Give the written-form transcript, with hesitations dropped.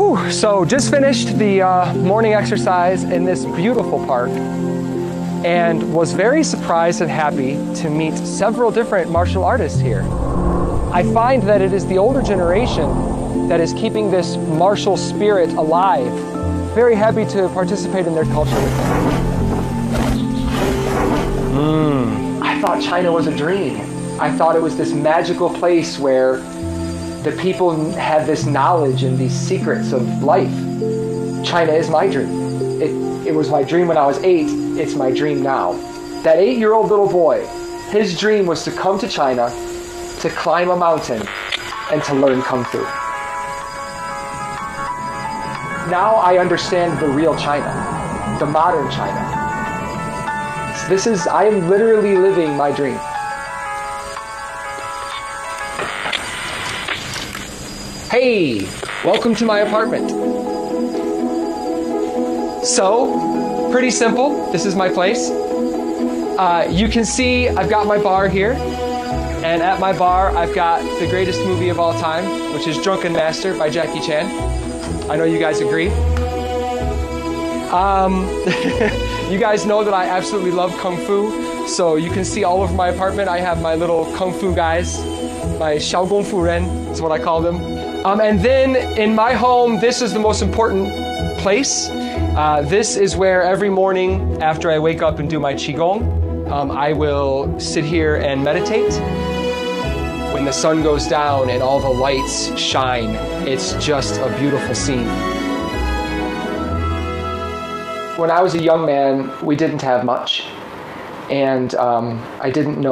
Whew, so just finished the morning exercise in this beautiful park and was very surprised and happy to meet several different martial artists here. I find that it is the older generation that is keeping this martial spirit alive. Very happy to participate in their culture with them. I thought China was a dream. I thought it was this magical place where the people had this knowledge and these secrets of life. China is my dream. It was my dream when I was 8. It's my dream now. That 8-year-old little boy, his dream was to come to China, to climb a mountain, and to learn Kung Fu. Now I understand the real China, the modern China. I am literally living my dream. Hey, welcome to my apartment. So, pretty simple. This is my place. You can see I've got my bar here. And at my bar, I've got the greatest movie of all time, which is Drunken Master by Jackie Chan. I know you guys agree. You guys know that I absolutely love Kung Fu. So you can see all over my apartment, I have my little Kung Fu guys. My Xiao Gong Fu Ren is what I call them. And then in my home, this is the most important place. This is where every morning after I wake up and do my Qigong, I will sit here and meditate. When the sun goes down and all the lights shine, it's just a beautiful scene. When I was a young man, we didn't have much. And I didn't know